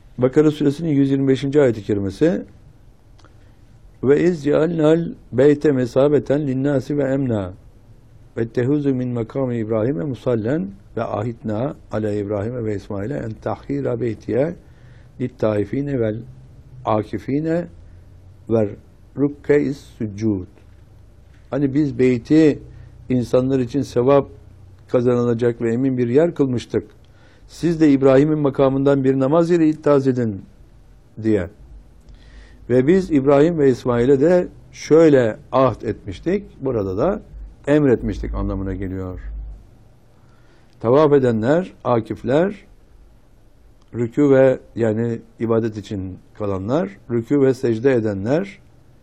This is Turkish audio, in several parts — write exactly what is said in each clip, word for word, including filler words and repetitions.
Bakara suresinin yüz yirmi beşinci ayet-i kerimesi ve iz cealnal beyte mesabeten linnâsi ve emna ve tehuzu min makami İbrahim'e musallen ve ahitna ala İbrahim'e ve İsmail'e en tahhira beytiye littaifine vel akifine ve rukkeis sucud. Hani biz beyti insanlar için sevap kazanılacak ve emin bir yer kılmıştık. Siz de İbrahim'in makamından bir namaz yeri ittihaz edin diye. Ve biz İbrahim ve İsmail'e de şöyle ahd etmiştik. Burada da emretmiştik anlamına geliyor. Tavaf edenler, akifler, rükû ve yani ibadet için kalanlar, rükû ve secde edenler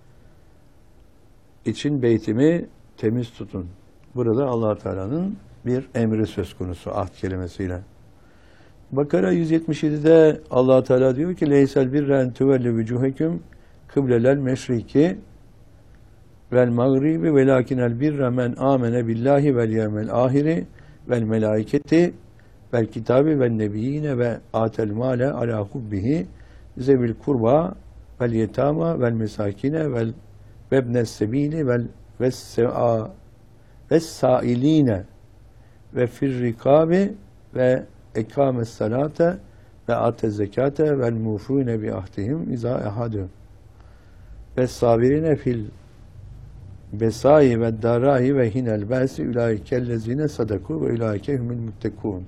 için beytimi temiz tutun. Burada Allah Teala'nın bir emri söz konusu ahd kelimesiyle. Bakara yüz yetmiş yedi'de Allah Teala diyor ki: "Leysel birre en tuvelli vucuhekum kıblelel meşriki vel mağribi velakinel birre men amene billahi vel yevmel ahiri vel melaiketi vel kitabi vel nebiyyine ve atel male ala hubbihi zevil kurba vel yetama vel mesakine vel vebnes sebili vel vessa'a vessailine ve firrikabi ve ekames salate ve atez zekate vel mufune bi ahdihim iza ehadü ve sabirine fil besai ve darai ve hinel basi ulaikellezine sadaku ve ulaike humul muttekun."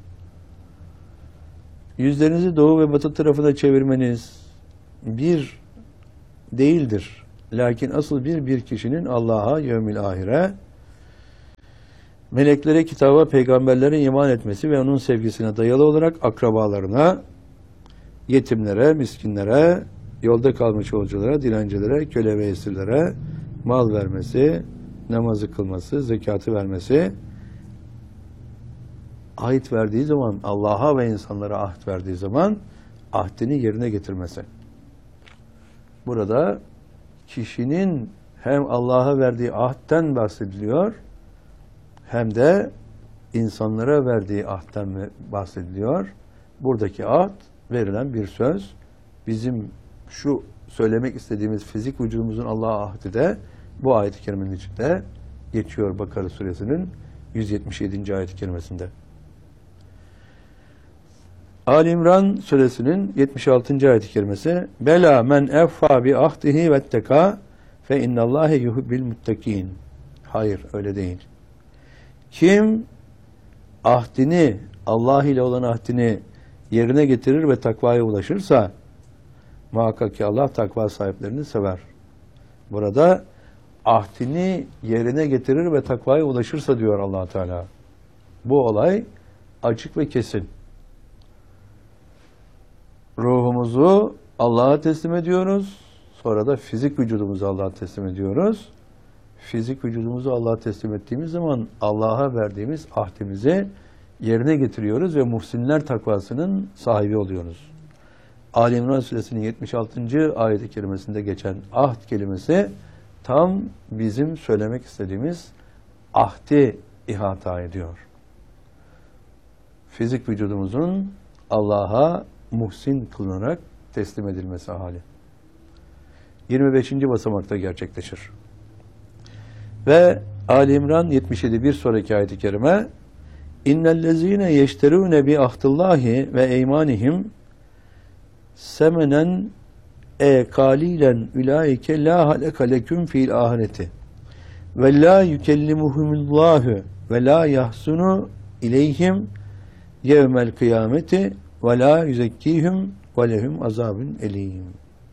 Yüzlerinizi doğu ve batı tarafına çevirmeniz bir değildir. Lakin asıl bir bir kişinin Allah'a, yevmil ahire, meleklere, kitaba, peygamberlere iman etmesi ve onun sevgisine dayalı olarak akrabalarına, yetimlere, miskinlere, yolda kalmış yolculara, dilencilere, köle ve esirlere mal vermesi, namazı kılması, zekatı vermesi, ahit verdiği zaman, Allah'a ve insanlara ahit verdiği zaman ahdini yerine getirmesi. Burada kişinin hem Allah'a verdiği ahdten bahsediliyor, hem de insanlara verdiği ahdten bahsediliyor. Buradaki ahd verilen bir söz. Bizim şu söylemek istediğimiz fizik vücudumuzun Allah'a ahdi de bu ayet-i kerimenin içinde geçiyor Bakara suresinin yüz yetmiş yedinci ayet-i kerimesinde. Ali İmran suresinin yetmiş altıncı ayet-i kerimesi: "Bela men effa bi ahdihi vetteka fe innallâhe yuhibbil muttekîn." Hayır, öyle değil. Kim ahdini, Allah ile olan ahdini yerine getirir ve takvaya ulaşırsa muhakkak ki Allah takva sahiplerini sever. Burada ahdini yerine getirir ve takvaya ulaşırsa diyor Allah Teala. Bu olay açık ve kesin. Ruhumuzu Allah'a teslim ediyoruz. Sonra da fizik vücudumuzu Allah'a teslim ediyoruz. Fizik vücudumuzu Allah'a teslim ettiğimiz zaman Allah'a verdiğimiz ahdimizi yerine getiriyoruz ve muhsinler takvasının sahibi oluyoruz. Ali İmran suresinin yetmiş altıncı ayet-i kerimesinde geçen ahd kelimesi tam bizim söylemek istediğimiz ahdi ihata ediyor. Fizik vücudumuzun Allah'a muhsin kılınarak teslim edilmesi hali. yirmi beşinci basamakta gerçekleşir. Ve Ali İmran yetmiş yedi bir sonraki ayet-i kerime: "İnnellezîne yeşterûne bi ahdillahi ve eymanihim semenen e kalilen ulaike la haleka leküm fil ahireti ve la yükellimuhumullahu ve la yahsunu ileyhim yevmel kıyameti ve la yüzekkihim ve lehum azabun elim."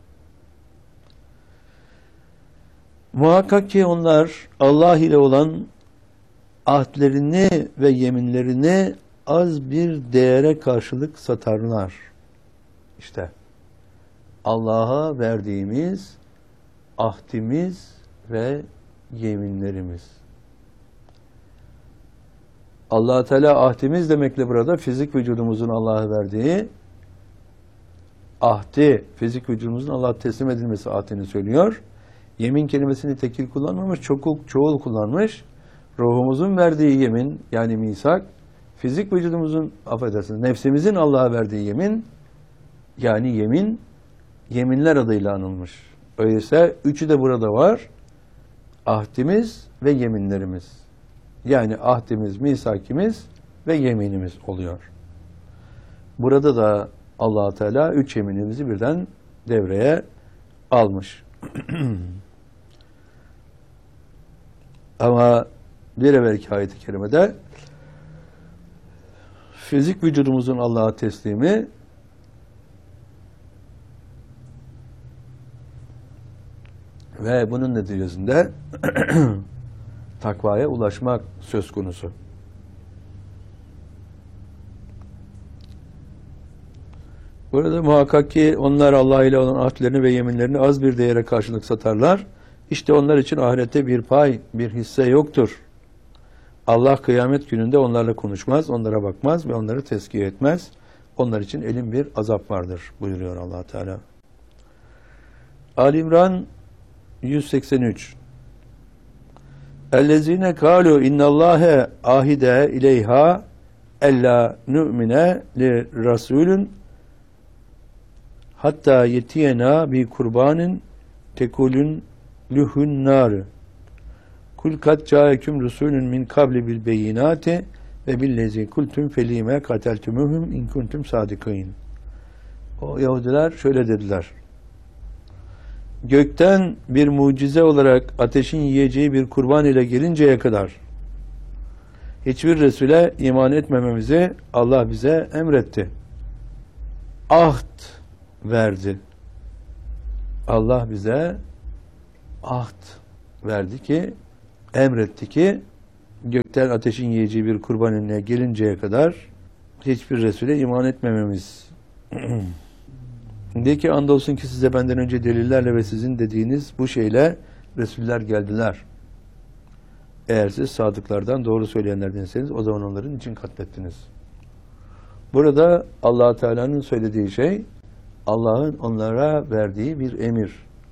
Muhakkak ki onlar Allah ile olan ahdlerini ve yeminlerini az bir değere karşılık satarlar. İşte Allah'a verdiğimiz ahdimiz ve yeminlerimiz. Allah Teala ahdimiz demekle burada fizik vücudumuzun Allah'a verdiği ahdi, fizik vücudumuzun Allah'a teslim edilmesi ahdini söylüyor. Yemin kelimesini tekil kullanmamış, çoğul, çoğul kullanmış. Ruhumuzun verdiği yemin, yani misak, fizik vücudumuzun, affedersiniz, nefsimizin Allah'a verdiği yemin, Yani yemin, yeminler adıyla anılmış. Öyleyse üçü de burada var. Ahdimiz ve yeminlerimiz. Yani ahdimiz, misakimiz ve yeminimiz oluyor. Burada da Allah Teala üç yeminimizi birden devreye almış. Ama bir evvelki ayet-i kerimede fizik vücudumuzun Allah'a teslimi ve bunun neticesinde takvaya ulaşmak söz konusu. Burada muhakkak ki onlar Allah ile olan ahdlerini ve yeminlerini az bir değere karşılık satarlar. İşte onlar için ahirette bir pay, bir hisse yoktur. Allah kıyamet gününde onlarla konuşmaz, onlara bakmaz ve onları tezkiye etmez. Onlar için elin bir azap vardır buyuruyor Allah Teala. Ali İmran yüz seksen üç. Ellezine kalu innallâhe ahide ileyha ella nu'mine li rasulün hatta yetiyena bi kurbanin tekulün luhun nârı. Kul kat câeküm rusulün min kabli bil beyinâti ve billezi kultum felîme kateltumuhum in kuntum sadikîn. O Yahudiler şöyle dediler. Gökten bir mucize olarak ateşin yiyeceği bir kurban ile gelinceye kadar hiçbir Resul'e iman etmememizi Allah bize emretti. Ahd verdi. Allah bize ahd verdi ki, emretti ki gökten ateşin yiyeceği bir kurban eline gelinceye kadar hiçbir Resul'e iman etmememiz. De ki andolsun ki size benden önce delillerle ve sizin dediğiniz bu şeyle Resuller geldiler. Eğer siz sadıklardan, doğru söyleyenlerdenseniz o zaman onların için katlettiniz. Burada Allah Teala'nın söylediği şey Allah'ın onlara verdiği bir emir.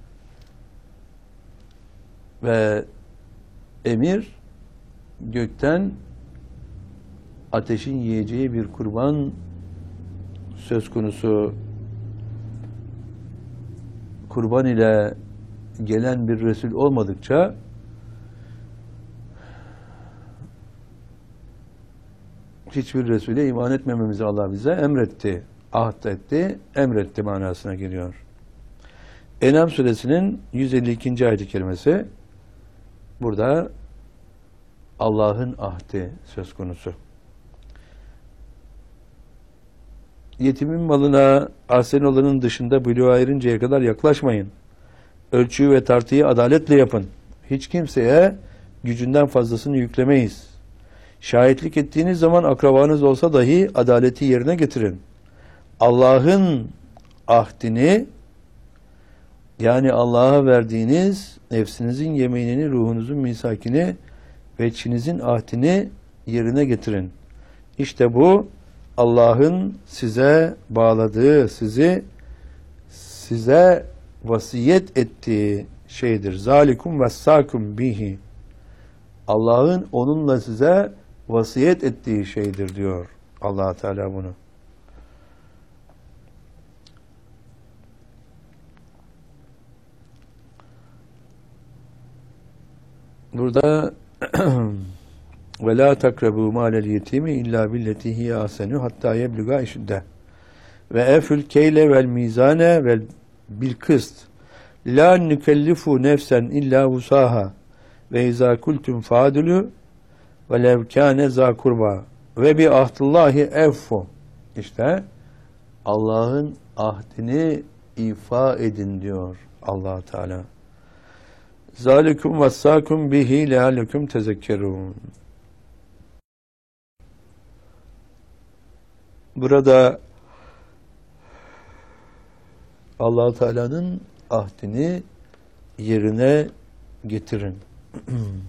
Ve emir gökten ateşin yiyeceği bir kurban söz konusu, kurban ile gelen bir Resul olmadıkça hiçbir Resul'e iman etmememizi Allah bize emretti. Ahd etti, emretti manasına geliyor. En'am suresinin yüz elli ikinci ayet-i kerimesi burada Allah'ın ahdi söz konusu. Yetimin malına ahsen olanın dışında buluğa erinceye kadar yaklaşmayın. Ölçüyü ve tartıyı adaletle yapın. Hiç kimseye gücünden fazlasını yüklemeyiz. Şahitlik ettiğiniz zaman akrabanız olsa dahi adaleti yerine getirin. Allah'ın ahdini, yani Allah'a verdiğiniz nefsinizin yeminini, ruhunuzun misakini ve içinizin ahdini yerine getirin. İşte bu Allah'ın size bağladığı, sizi size vasiyet ettiği şeydir. Zalikum vessakum bihi. Allah'ın onunla size vasiyet ettiği şeydir diyor Allah Teala bunu. Burada ve la takrabu malel yetimi illa billeti hiye ahsenu hatta yebluga işidde ve efül keyle vel mizane vel bil kıst la nükellifu nefsen illa vusaha ve izâ kultum fâdülü ve lev kâne zâ kurba ve bi ahdillahi effu. İşte Allah'ın ahdini ifa edin diyor Allah Teala. Zalikum vessâkum bihi leallekum tezekkerûn. Burada Allah Teala'nın ahdini yerine getirin.